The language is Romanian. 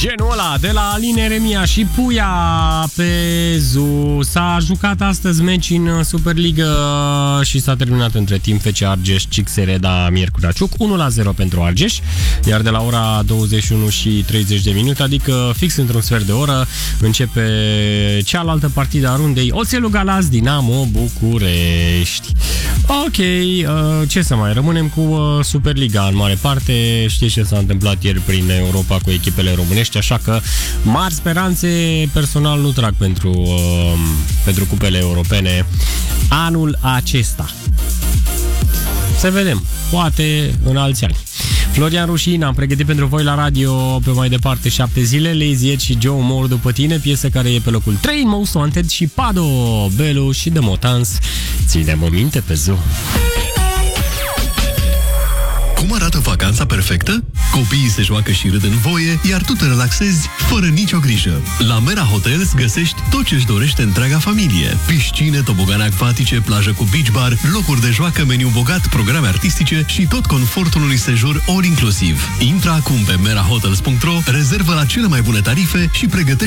Genul ăla de la Alin Eremia și Puia Pezu. S-a jucat astăzi meci în Superliga și s-a terminat între timp FC Argeș Cixereda Miercurea Ciuc 1-0 pentru Argeș, iar de la ora 21 și 30 de minute, adică fix într-un sfert de oră, începe cealaltă partidă a rundei, Oțelul Galați Dinamo București. Ok, ce să mai rămânem cu Superliga în mare parte. Știți ce s-a întâmplat ieri prin Europa cu echipele românești, așa că mari speranțe personal nu trag pentru cupele europene anul acesta. Să vedem, poate în alți ani. Florian Rușin, am pregătit pentru voi la radio pe mai departe 7 zile, Lazy Ed și Joe Moore după tine, piesă care e pe locul 3 în Most Wanted și Pado, Belu și The Motans. Ținem minte pe Zoo. Cum arată vacanța perfectă? Copiii se joacă și râd în voie, iar tu te relaxezi fără nicio grijă. La Mera Hotels găsești tot ce-și dorește întreaga familie. Piscine, tobogane acvatice, plajă cu beach bar, locuri de joacă, meniu bogat, programe artistice și tot confortul unui sejur all inclusiv. Intră acum pe merahotels.ro, rezervă la cele mai bune tarife și pregătește